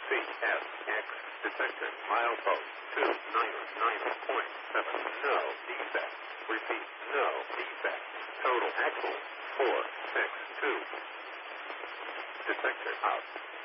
CSX detected milepost 299.7. No defect. Repeat, no defect. Total axle 462. Detector out.